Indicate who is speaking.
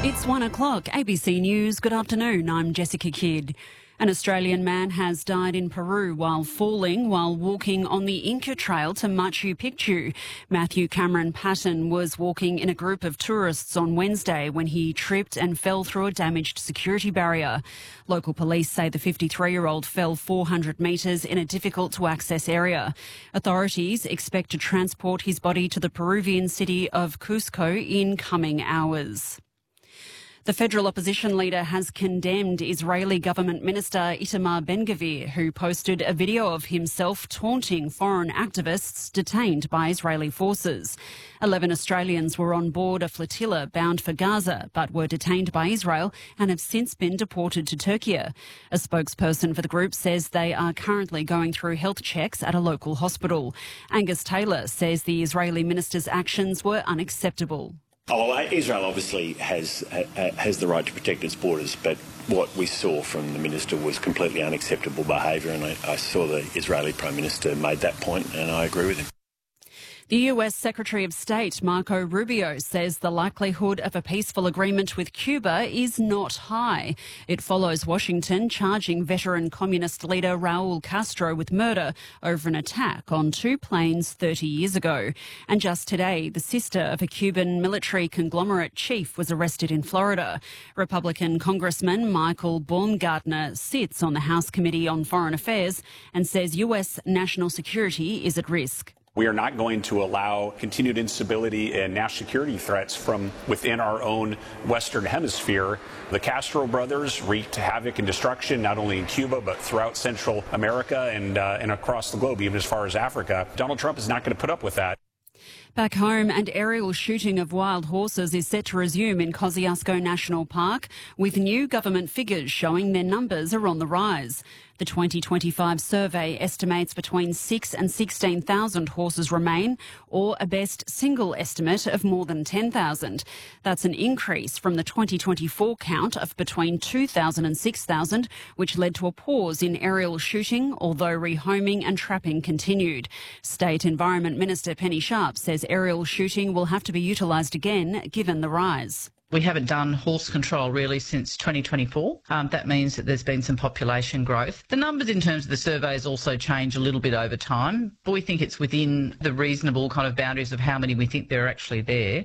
Speaker 1: It's 1 o'clock, ABC News. Good afternoon, I'm Jessica Kidd. An Australian man has died in Peru while walking on the Inca Trail to Machu Picchu. Matthew Cameron Patton was walking in a group of tourists on Wednesday when he tripped and fell through a damaged security barrier. Local police say the 53-year-old fell 400 metres in a difficult-to-access area. Authorities expect to transport his body to the Peruvian city of Cusco in coming hours. The federal opposition leader has condemned Israeli government minister Itamar Ben-Gvir, who posted a video of himself taunting foreign activists detained by Israeli forces. 11 Australians were on board a flotilla bound for Gaza, but were detained by Israel and have since been deported to Turkey. A spokesperson for the group says they are currently going through health checks at a local hospital. Angus Taylor says the Israeli minister's actions were unacceptable.
Speaker 2: Oh, well, Israel obviously has the right to protect its borders, but what we saw from the minister was completely unacceptable behaviour, and I saw the Israeli Prime Minister made that point, and I agree with him.
Speaker 1: The US Secretary of State Marco Rubio says the likelihood of a peaceful agreement with Cuba is not high. It follows Washington charging veteran communist leader Raul Castro with murder over an attack on 2 planes 30 years ago. And just today, the sister of a Cuban military conglomerate chief was arrested in Florida. Republican Congressman Michael Baumgartner sits on the House Committee on Foreign Affairs and says US national security is at risk.
Speaker 3: We are not going to allow continued instability and national security threats from within our own Western Hemisphere. The Castro brothers wreaked havoc and destruction not only in Cuba but throughout Central America and across the globe, even as far as Africa. Donald Trump is not going to put up with that.
Speaker 1: Back home, and aerial shooting of wild horses is set to resume in Kosciuszko National Park, with new government figures showing their numbers are on the rise. The 2025 survey estimates between 6,000 and 16,000 horses remain, or a best single estimate of more than 10,000. That's an increase from the 2024 count of between 2,000 and 6,000, which led to a pause in aerial shooting, although rehoming and trapping continued. State Environment Minister Penny Sharp says aerial shooting will have to be utilised again, given the rise.
Speaker 4: We haven't done horse control really since 2024. That means that there's been some population growth. The numbers in terms of the surveys also change a little bit over time, but we think it's within the reasonable kind of boundaries of how many we think there are actually there.